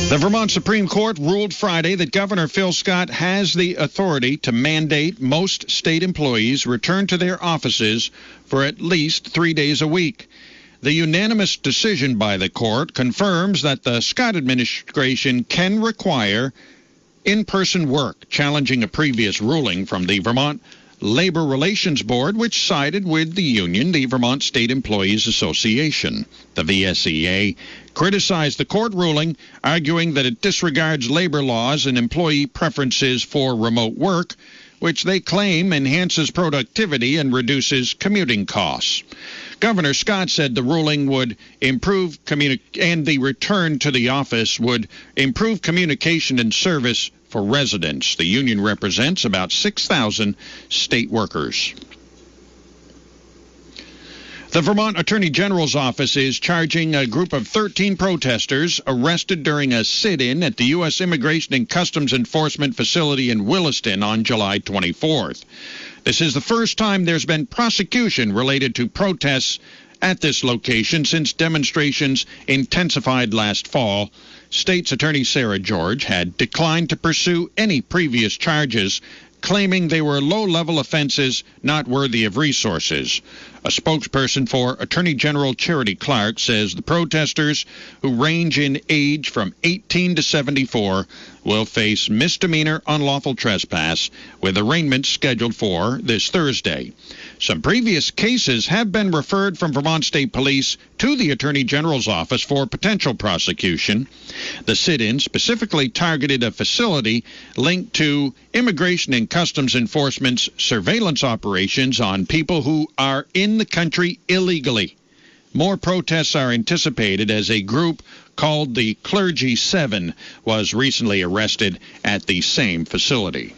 The Vermont Supreme Court ruled Friday that Governor Phil Scott has the authority to mandate most state employees return to their offices for at least 3 days a week. The unanimous decision by the court confirms that the Scott administration can require in-person work, challenging a previous ruling from the Vermont Labor Relations Board, which sided with the union, the Vermont State Employees Association. The VSEA criticized the court ruling, arguing that it disregards labor laws and employee preferences for remote work, which they claim enhances productivity and reduces commuting costs. Governor Scott said the ruling would improve and the return to the office would improve communication and service for residents. The union represents about 6,000 state workers. The Vermont Attorney General's office is charging a group of 13 protesters arrested during a sit-in at the U.S. Immigration and Customs Enforcement facility in Williston on July 24th. This is the first time there's been prosecution related to protests at this location since demonstrations intensified last fall. State's Attorney Sarah George had declined to pursue any previous charges, claiming they were low-level offenses not worthy of resources. A spokesperson for Attorney General Charity Clark says the protesters, who range in age from 18 to 74, will face misdemeanor unlawful trespass with arraignment scheduled for this Thursday. Some previous cases have been referred from Vermont State Police to the Attorney General's office for potential prosecution. The sit-in specifically targeted a facility linked to Immigration and Customs Enforcement's surveillance operations on people who are in the country illegally. More protests are anticipated as a group called the Clergy 7 was recently arrested at the same facility.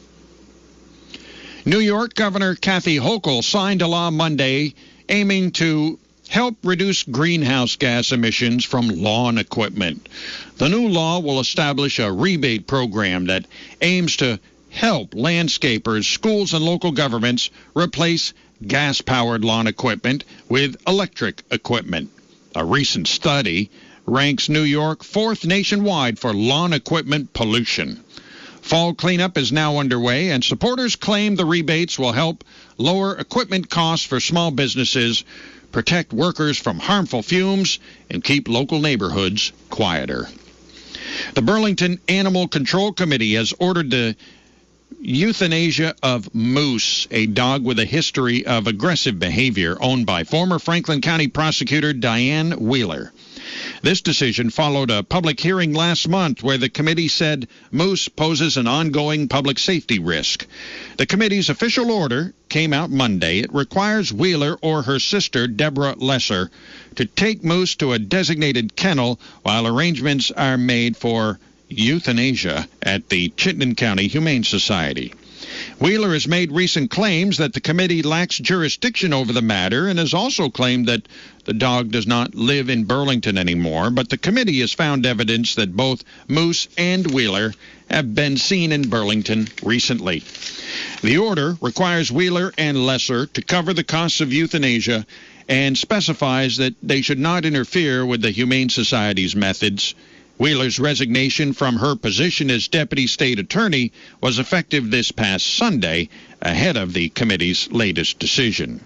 New York Governor Kathy Hochul signed a law Monday aiming to help reduce greenhouse gas emissions from lawn equipment. The new law will establish a rebate program that aims to help landscapers, schools, and local governments replace gas-powered lawn equipment with electric equipment. A recent study ranks New York fourth nationwide for lawn equipment pollution. Fall cleanup is now underway, and supporters claim the rebates will help lower equipment costs for small businesses, protect workers from harmful fumes, and keep local neighborhoods quieter. The Burlington Animal Control Committee has ordered the euthanasia of Moose, a dog with a history of aggressive behavior owned by former Franklin County prosecutor Diane Wheeler. This decision followed a public hearing last month where the committee said Moose poses an ongoing public safety risk. The committee's official order came out Monday. It requires Wheeler or her sister, Deborah Lesser, to take Moose to a designated kennel while arrangements are made for euthanasia at the Chittenden County Humane Society. Wheeler has made recent claims that the committee lacks jurisdiction over the matter and has also claimed that the dog does not live in Burlington anymore, but the committee has found evidence that both Moose and Wheeler have been seen in Burlington recently. The order requires Wheeler and Lesser to cover the costs of euthanasia and specifies that they should not interfere with the Humane Society's methods. Wheeler's resignation from her position as deputy state attorney was effective this past Sunday, ahead of the committee's latest decision.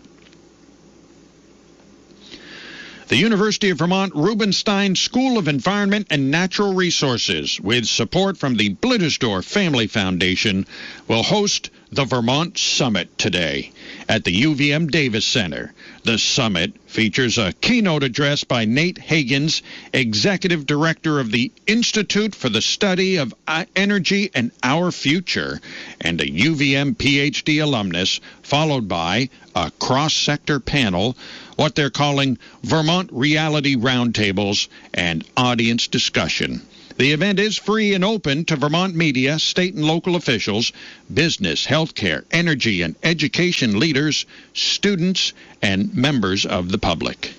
The University of Vermont Rubenstein School of Environment and Natural Resources, with support from the Blittersdorf Family Foundation, will host the Vermont Summit today at the UVM Davis Center. The summit features a keynote address by Nate Higgins, Executive Director of the Institute for the Study of Energy and Our Future, and a UVM PhD alumnus, followed by a cross-sector panel, what they're calling Vermont Reality Roundtables, and audience discussion. The event is free and open to Vermont media, state and local officials, business, healthcare, energy, and education leaders, students, and members of the public.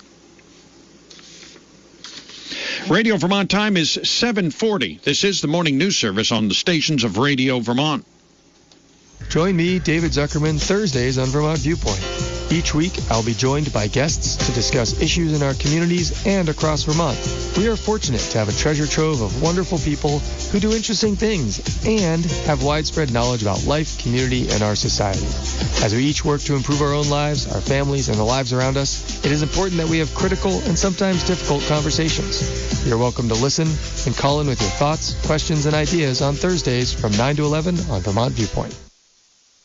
Radio Vermont time is 7:40. This is the morning news service on the stations of Radio Vermont. Join me, David Zuckerman, Thursdays on Vermont Viewpoint. Each week, I'll be joined by guests to discuss issues in our communities and across Vermont. We are fortunate to have a treasure trove of wonderful people who do interesting things and have widespread knowledge about life, community, and our society. As we each work to improve our own lives, our families, and the lives around us, it is important that we have critical and sometimes difficult conversations. You're welcome to listen and call in with your thoughts, questions, and ideas on Thursdays from 9 to 11 on Vermont Viewpoint.